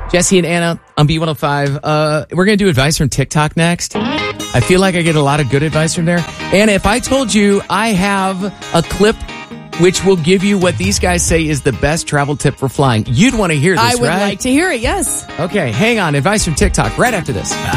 Jesse and Anna on B105. We're going to do advice from TikTok next. I feel like I get a lot of good advice from there. Anna, if I told you I have a clip which will give you what these guys say is the best travel tip for flying, you'd want to hear this, right? I would like to hear it, yes. Okay, hang on. Advice from TikTok right after this.